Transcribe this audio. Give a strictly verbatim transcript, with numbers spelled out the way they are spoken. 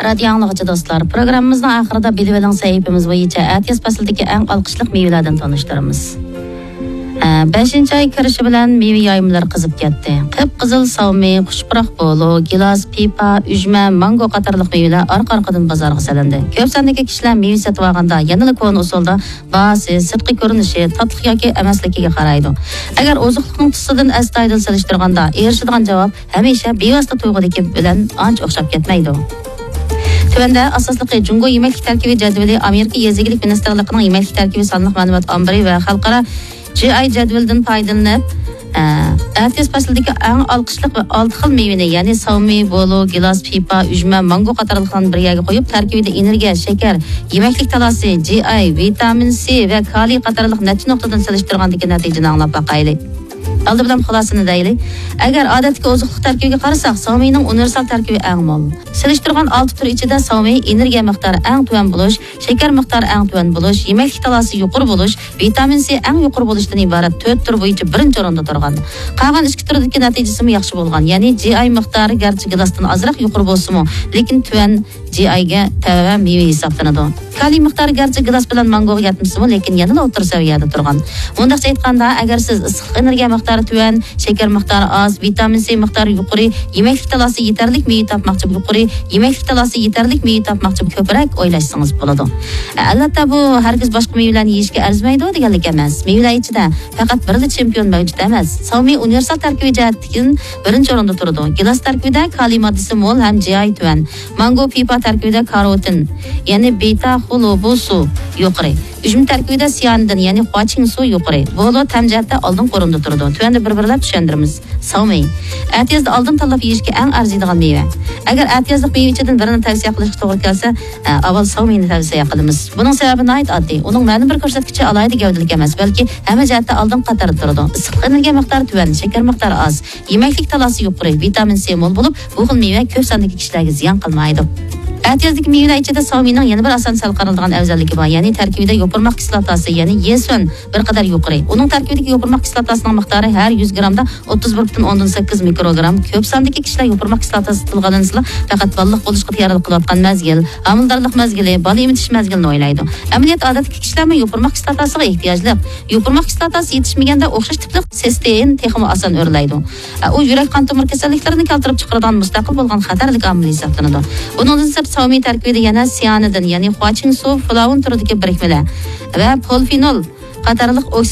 Radio anlıqçı dostlar, programımızın axırida bilivelen sahifimiz boyunca Atiyaz fasildagi eng alqışlıq meyvelerden tanıştırımız. beshinchi ay kirishi bilan meyve yayımlar qizib ketdi. Qip-qizil savmi, xushpuroq bolu, gilos, pipa, ujma, mango qatorliq meyvelar orqa-orqadan bozorga salindi. Ko'p sondagi kishilar meyve sotib olganda yanada ko'n usulda bahsi, sirtqi ko'rinishi, tatliq yoki emasligiga qaraydi. Agar oziqlikning tusidan astoydil solishtirganda erishadigan javob hamisha bevosita tuyg'udagi bilan ancha o'xshab ketmaydi. Tövende asaslıqı Jungo Yemaklik Tarkibi Jadvali Amerika Yezigilik Ministerliğinin Yemaklik Tarkibi Sanlıq Ma'lumat Ambiri ve Xalqara G I jadvalidan foydalanib, Atiyaz faslidagi eng alqishliq va olti xil mevani, ya'ni savmi, bolu, gilos, pipa, ujma, mango qatorliqlarni bir yerga qo'yib, tarkibida energiya, shakar, yemaklik talasi, G I, vitamin C va kaliy qatorliq necha nuqtadan solishtirgandagi natijani anglab boqaylik. Aldı bilan xulasini deylik. Agar odatdagi oziqlik tarkibiga qarasak, savmining universal tarkibi eng mo'l. Selishtirgan olti tur ichida savmi energiya miqdori eng tuvan bo'lish, shakar miqdori eng tuvan bo'lish, yemaklik talasi yuqori bo'lish, vitamin C eng yuqori bo'lishdan iborat to'rt tur bo'yicha birinchi o'rinda turgan. Qolgan ikki turdagi natijasi yaxshi bo'lgan. Ya'ni G I miqdori garchi gilosdan ozroq yuqori bo'lsa-mu, lekin tuvan G I ga tava meva hisoblanadi. Kaliy miqdori garchi gilos bilan mangoga yetmasa-mu, lekin yana o'rta saviyada turgan. Bundaqcha aytganda, agar siz issiq energiya miqdori tuvan, shakar miqdori oz, vitamin C miqdori yuqori, yemaklik talasi yetarlik meva topmoqchi yuqori, yemaklik talasi yetarlik meva topmoqchi ko'proq o'ylashsangiz bo'ladi. Albatta bu hargiz boshqa mevalarni yeyishga arzmaydi deganlik emas. Mevalar ichida faqat birli chempion mavjud emas. Savmi universal tarkibi jihatdan birinchi o'rinda turadi. Gilos tarkibida kaliy moddasi mo'l ham G I tuvan. Mango pipa tarkibida karotin, ya'ni beta xulubusu yuqori. Ujum tarkibida siyanidin, ya'ni huaching su yuqori. Bolu tam jihatda oldin o'rinda turadi. Tuvanda bir-birlab tushundiramiz. Savmi. Atiyazda oldin tanlab yeyishga eng arziydigan meva. Agar atiyazlik meva ichidan birini tavsiya qilishga to'g'ri kelsa, avval savmini tavsiya qilamiz. Buning sababi nihoyat oddiy. Uning ma'lum bir ko'rsatkichi alohida gavdalik emas, balki hamma jihatda oldin qatorda turadi. Issiq energiya miqdori tuvan, shakar miqdori oz, yemaklik talasi yuqori, vitamin C mo'l bo'lib, bu xil meva ko'p sondagi kishilarga ziyon qilmaydi. Atiyazdagi mevalar ichida savmining yana bir ason sal qaraladigan afzalligi bor, ya'ni tarkibida yopirmoq kislotasi, ya'ni yesun bir qadar yuqori. Uning tarkibidagi yopirmoq kislotasining miqdori har yuz grammda o'ttiz bir butun o'ndan sakkiz mikrogramm. Ko'p sondagi kishilar yopirmoq kislotasi tilg'alansa, faqat baliq bo'lishga tayyorlik qilayotgan mazgil, homildorlik mazgili, bola emitish mazgilini o'ylaydi. Amaliyot odatdagi kishilar yopirmoq kislotasiga ehtiyojli. Yopirmoq kislotasi yetishmaganda o'xshash tipli sistein texmi oson o'rlaydi. U yurak qon tomir kasalliklarini keltirib chiqaradigan mustaqil bo'lgan xatarlik omil hisoblanadi. Buningdan sir savmi tarkibida yana siyanidin, ya'ni huaching su, flavon turidagi birikmalar va polfenol qatorliq